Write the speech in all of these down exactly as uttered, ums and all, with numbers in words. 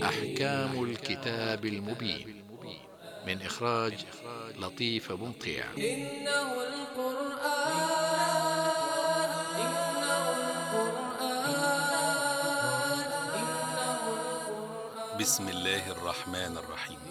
أحكام الكتاب المبين من إخراج لطيف بنطيع. إنه القرآن إنه القرآن إنه القرآن. بسم الله الرحمن الرحيم.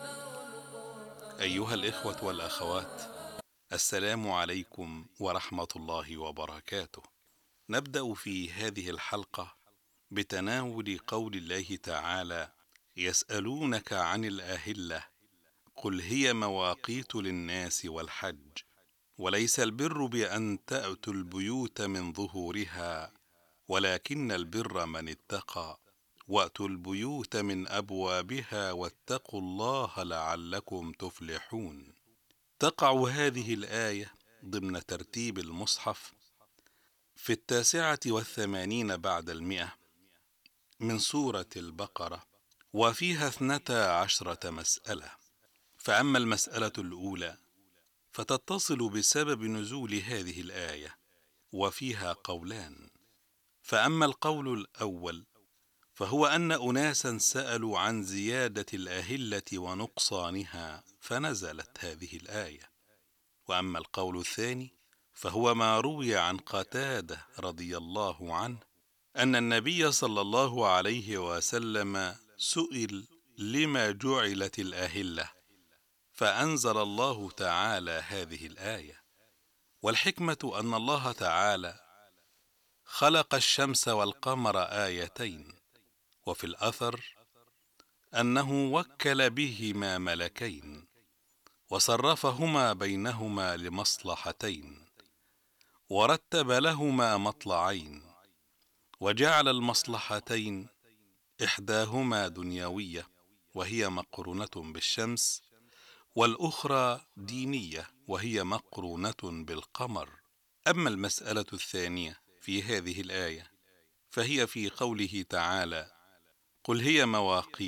أيها الإخوة والأخوات، السلام عليكم ورحمة الله وبركاته. نبدأ في هذه الحلقة بتناول قول الله تعالى: يسألونك عن الأهلة قل هي مواقيت للناس والحج وليس البر بأن تأتوا البيوت من ظهورها ولكن البر من اتقى وأتوا البيوت من أبوابها واتقوا الله لعلكم تفلحون. تقع هذه الآية ضمن ترتيب المصحف في التاسعة والثمانين بعد المئة من سورة البقرة، وفيها اثنتا عشرة مسألة. فأما المسألة الأولى فتتصل بسبب نزول هذه الآية، وفيها قولان. فأما القول الأول فهو أن أناسا سألوا عن زيادة الأهلة ونقصانها فنزلت هذه الآية. وأما القول الثاني فهو ما روي عن قتادة رضي الله عنه أن النبي صلى الله عليه وسلم سئل لما جعلت الأهلة، فأنزل الله تعالى هذه الآية. والحكمة أن الله تعالى خلق الشمس والقمر آيتين، وفي الأثر أنه وكل بهما ملكين وصرفهما بينهما لمصلحتين، ورتب لهما مطلعين، وجعل المصلحتين إحداهما دنيوية وهي مقرونة بالشمس، والأخرى دينية وهي مقرونة بالقمر. أما المسألة الثانية في هذه الآية فهي في قوله تعالى: قل هي مواقيت